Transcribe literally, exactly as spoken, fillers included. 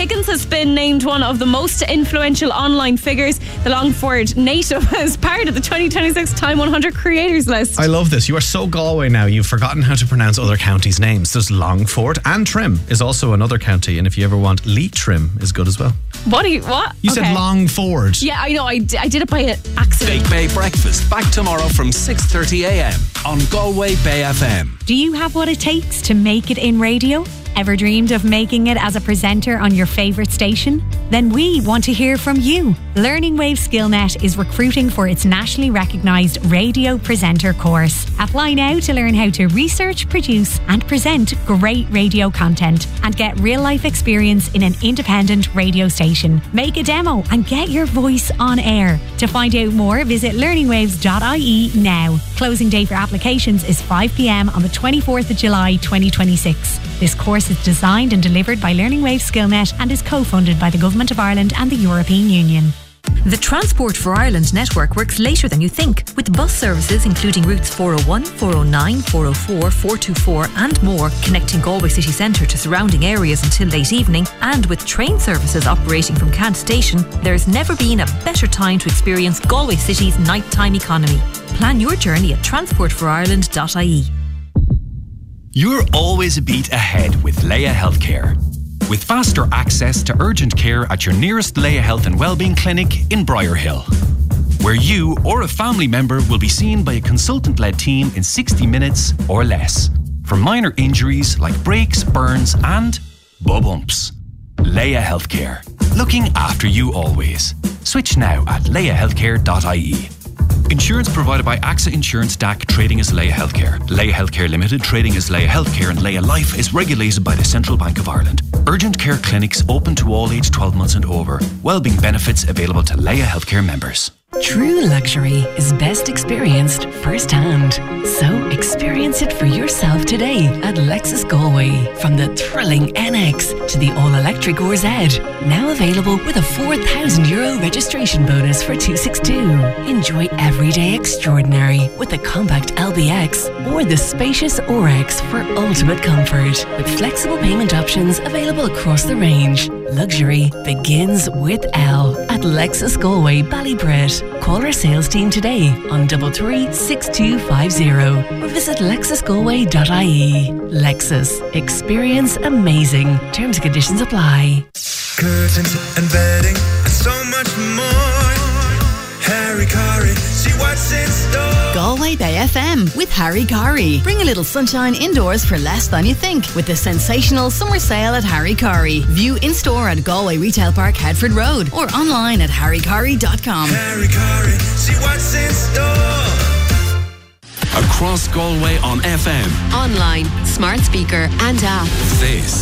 Higgins has been named one of the most influential online figures. The Longford native is part of the twenty twenty-six Time one hundred creators list. I love this. You are so Galway now, you've forgotten how to pronounce other counties' names. There's Longford, and Trim is also another county, and if you ever want, Leitrim is good as well. What are you, what? You okay. said Longford. Yeah, I know, I, d- I did it by accident. Big Bay Breakfast, back tomorrow from six thirty a m on Galway Bay F M. Do you have what it takes to make it in radio? Ever dreamed of making it as a presenter on your favourite station? Then we want to hear from you. Learning Wave SkillNet is recruiting for its nationally recognised radio presenter course. Apply now to learn how to research, produce and present great radio content and get real life experience in an independent radio station. Make a demo and get your voice on air. To find out more, visit learning waves dot I E now. Closing day for applications is five p m on the twenty-fourth of July twenty twenty-six. This course is designed and delivered by Learning Wave SkillNet and is co-funded by the Government of Ireland and the European Union. The Transport for Ireland network works later than you think, with bus services including routes four oh one, four oh nine, four oh four, four twenty-four and more, connecting Galway city centre to surrounding areas until late evening, and with train services operating from Cant Station, there's never been a better time to experience Galway City's nighttime economy. Plan your journey at transport for ireland dot I E. You're always a beat ahead with Leia Healthcare. With faster access to urgent care at your nearest Leia Health and Wellbeing Clinic in Briarhill, where you or a family member will be seen by a consultant-led team in sixty minutes or less for minor injuries like breaks, burns and bumps. Leia Healthcare, looking after you always. Switch now at leia healthcare dot I E. Insurance provided by AXA Insurance D A C, trading as Leia Healthcare. Leia Healthcare Limited, trading as Leia Healthcare, and Leia Life is regulated by the Central Bank of Ireland. Urgent care clinics open to all age twelve months and over. Wellbeing benefits available to Leia Healthcare members. True luxury is best experienced firsthand. So experience it for yourself today at Lexus Galway. From the thrilling N X to the all-electric R Z. Now available with a four thousand euro registration bonus for two sixty-two. Enjoy everyday extraordinary with the compact L B X or the spacious R X for ultimate comfort. With flexible payment options available across the range. Luxury begins with L at Lexus Galway Ballybred. Call our sales team today on double three six two five zero or visit lexus galway dot I E. Lexus. Experience amazing. Terms and conditions apply. Curtains and bedding and so much more. Harry Curry, see what's in store. Galway Bay F M with Harry Curry. Bring a little sunshine indoors for less than you think with the sensational summer sale at Harry Curry. View in store at Galway Retail Park, Headford Road, or online at harry curry dot com. Harry Curry, see what's in store. Across Galway on F M, online, smart speaker and app. This